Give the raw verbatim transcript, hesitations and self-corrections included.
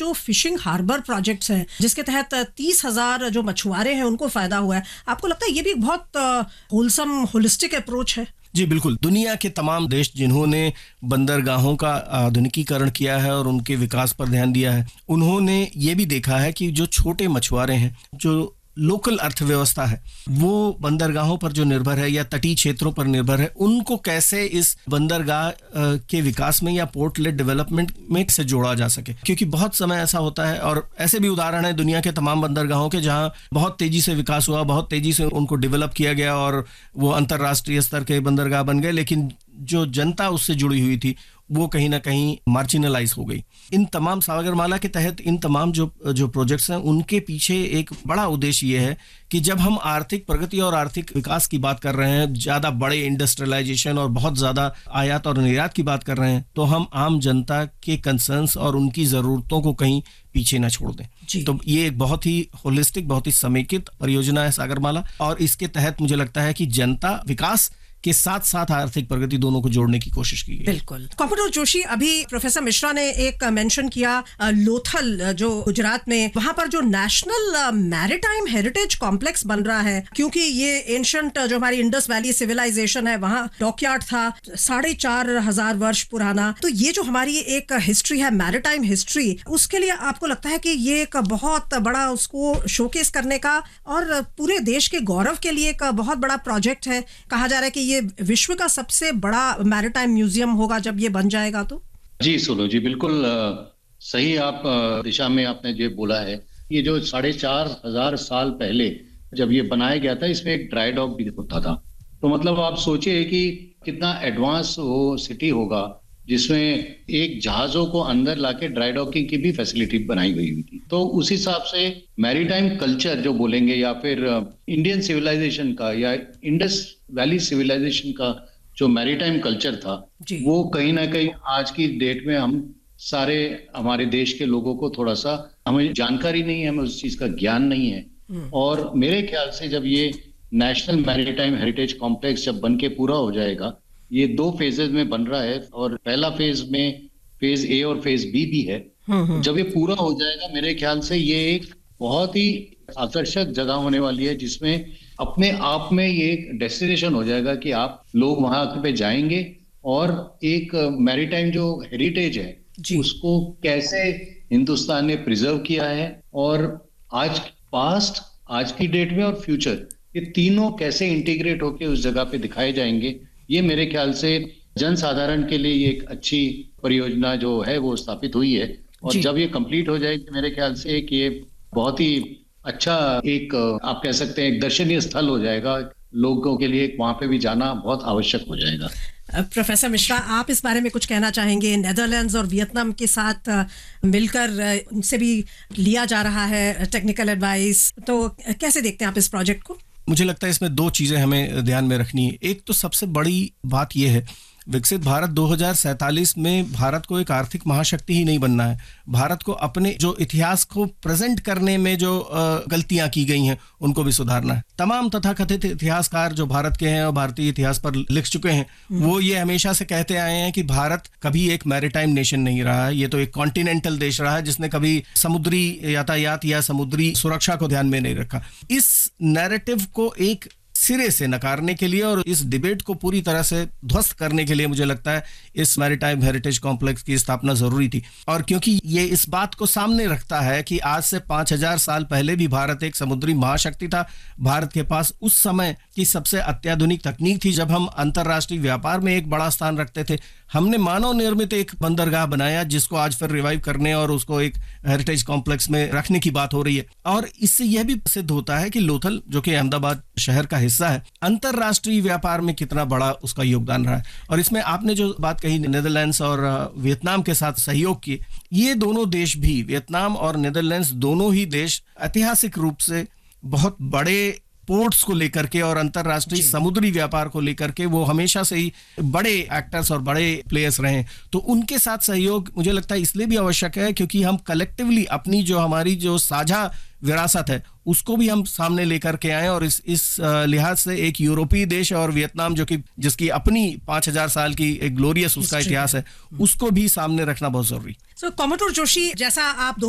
जो fishing harbour projects हैं जिसके तहत तीस हजार जो मछुआरे हैं उनको फायदा हुआ है, आपको लगता है ये भी बहुत होलसम होलिस्टिक अप्रोच है? जी बिल्कुल। दुनिया के तमाम देश जिन्होंने बंदरगाहों का आधुनिकीकरण किया है और उनके विकास पर ध्यान दिया है, उन्होंने ये भी देखा है कि जो छोटे मछुआरे हैं, जो लोकल अर्थव्यवस्था है, वो बंदरगाहों पर जो निर्भर है या तटीय क्षेत्रों पर निर्भर है, उनको कैसे इस बंदरगाह के विकास में या पोर्ट लेड डेवलपमेंट में से जोड़ा जा सके। क्योंकि बहुत समय ऐसा होता है, और ऐसे भी उदाहरण है दुनिया के तमाम बंदरगाहों के, जहां बहुत तेजी से विकास हुआ, बहुत तेजी से उनको डेवलप किया गया और वो अंतर्राष्ट्रीय स्तर के बंदरगाह बन गए, लेकिन जो जनता उससे जुड़ी हुई थी वो कहीं ना कहीं मार्जिनलाइज हो गई। इन तमाम सागरमाला के तहत इन तमाम जो जो प्रोजेक्ट्स हैं, उनके पीछे एक बड़ा उद्देश्य ये है कि जब हम आर्थिक प्रगति और आर्थिक विकास की बात कर रहे हैं, ज़्यादा बड़े इंडस्ट्रियलाइजेशन और बहुत ज़्यादा आयात और निर्यात की बात कर रहे हैं, तो हम आम जनता के कंसर्न्स और उनकी ज़रूरतों को कहीं पीछे ना छोड़ दें। तो ये एक बहुत ही होलिस्टिक, बहुत ही समेकित परियोजना है सागरमाला, और इसके तहत मुझे लगता है कि जनता विकास के साथ साथ आर्थिक प्रगति दोनों को जोड़ने की कोशिश की गई। बिल्कुल। कॉमोडोर जोशी, अभी प्रोफेसर मिश्रा ने एक मेंशन किया लोथल जो गुजरात में, वहां पर जो नेशनल मैरीटाइम हेरिटेज कॉम्प्लेक्स बन रहा है, क्योंकि ये एंशंट जो हमारी इंडस वैली सिविलाइजेशन है, वहां डॉकयार्ड था साढ़े चार हजार वर्ष पुराना। तो ये जो हमारी एक हिस्ट्री है, मैरीटाइम हिस्ट्री, उसके लिए आपको लगता है कि ये एक बहुत बड़ा उसको शोकेस करने का और पूरे देश के गौरव के लिए एक बहुत बड़ा प्रोजेक्ट है? कहा जा रहा है कि ये विश्व का सबसे बड़ा मैरीटाइम म्यूजियम होगा जब ये बन जाएगा। तो जी सोनू जी, बिल्कुल सही आप दिशा में आपने जो बोला है। ये जो साढ़े चार हजार साल पहले जब ये बनाया गया था, इसमें एक ड्राई डॉक भी होता था। तो मतलब आप सोचिए कि कितना एडवांस वो सिटी होगा, जिसमें एक जहाजों को अंदर लाके ड्राई डॉकिंग की भी फैसिलिटी बनाई गई हुई थी। तो उस हिसाब से मैरीटाइम कल्चर जो बोलेंगे, या फिर इंडियन सिविलाइजेशन का या इंडस वैली सिविलाइजेशन का जो मैरीटाइम कल्चर था, वो कहीं ना कहीं आज की डेट में हम सारे हमारे देश के लोगों को थोड़ा सा हमें जानकारी नहीं है, हमें उस चीज का ज्ञान नहीं है। और मेरे ख्याल से जब ये नेशनल मैरीटाइम हेरिटेज कॉम्प्लेक्स जब बन के पूरा हो जाएगा, ये दो फेजेस में बन रहा है, और पहला फेज में फेज ए और फेज बी भी है। जब ये पूरा हो जाएगा, मेरे ख्याल से ये एक बहुत ही आकर्षक जगह होने वाली है, जिसमें अपने आप में ये एक डेस्टिनेशन हो जाएगा कि आप लोग वहां पे जाएंगे और एक मैरीटाइम जो हेरिटेज है उसको कैसे हिंदुस्तान ने प्रिजर्व किया है, और आज पास्ट, आज की डेट में और फ्यूचर, ये तीनों कैसे इंटीग्रेट होके उस जगह पे दिखाए जाएंगे। ये मेरे ख्याल से जनसाधारण के लिए ये एक अच्छी परियोजना जो है वो स्थापित हुई है, और जब ये कंप्लीट हो जाएगी, मेरे ख्याल से एक ये बहुत ही अच्छा एक आप कह सकते हैं एक दर्शनीय स्थल हो जाएगा। लोगों के लिए वहां पे भी जाना बहुत आवश्यक हो जाएगा। प्रोफेसर मिश्रा, आप इस बारे में कुछ कहना चाहेंगे? नेदरलैंड्स और वियतनाम के साथ मिलकर उनसे भी लिया जा रहा है टेक्निकल एडवाइस, तो कैसे देखते हैं आप इस प्रोजेक्ट को? मुझे लगता है इसमें दो चीज़ें हमें ध्यान में रखनी है। एक तो सबसे बड़ी बात यह है, विकसित भारत दो हज़ार सैंतालीस में भारत को एक आर्थिक महाशक्ति ही नहीं बनना है। भारत को अपने जो इतिहास को प्रेजेंट करने में जो गलतियां की गई हैं उनको भी सुधारना है। तमाम तथाकथित इतिहासकार जो भारत के हैं और भारतीय इतिहास पर लिख चुके हैं, वो ये हमेशा से कहते आए हैं कि भारत कभी एक मैरीटाइम नेशन नहीं रहा है। ये तो एक कॉन्टिनेंटल देश रहा है जिसने कभी समुद्री यातायात या समुद्री सुरक्षा को ध्यान में नहीं रखा। इस नैरेटिव को एक सिरे से नकारने के लिए और इस डिबेट को पूरी तरह से ध्वस्त करने के लिए मुझे लगता है इस मैरीटाइम हेरिटेज कॉम्प्लेक्स की स्थापना जरूरी थी। और क्योंकि ये इस बात को सामने रखता है कि आज से पांच हजार साल पहले भी भारत एक समुद्री महाशक्ति था। भारत के पास उस समय की सबसे अत्याधुनिक तकनीक थी। जब हम अंतर्राष्ट्रीय व्यापार में एक बड़ा स्थान रखते थे, हमने मानव निर्मित एक बंदरगाह बनाया जिसको आज फिर रिवाइव करने और उसको एक हेरिटेज कॉम्प्लेक्स में रखने की बात हो रही है। और इससे यह भी सिद्ध होता है कि लोथल, जो कि अहमदाबाद शहर का हिस्सा है, अंतरराष्ट्रीय व्यापार में कितना बड़ा उसका योगदान रहा है। और इसमें आपने जो बात कही नीदरलैंड्स और वियतनाम के साथ सहयोग की, ये दोनों देश भी, वियतनाम और नीदरलैंड्स दोनों ही देश ऐतिहासिक रूप से बहुत बड़े पोर्ट्स को लेकर के और अंतरराष्ट्रीय समुद्री व्यापार को लेकर के वो हमेशा से ही बड़े एक्टर्स और बड़े प्लेयर्स रहे। तो उनके साथ सहयोग मुझे लगता है इसलिए भी आवश्यक है क्योंकि हम कलेक्टिवली अपनी जो हमारी जो साझा विरासत है उसको भी हम सामने लेकर के आए। और इस इस लिहाज से एक यूरोपीय देश और वियतनाम, जो कि जिसकी अपनी पांच हजार साल की एक ग्लोरियस उसका इतिहास है, उसको भी सामने रखना बहुत जरूरी। सो कॉमोडोर जोशी, जैसा आप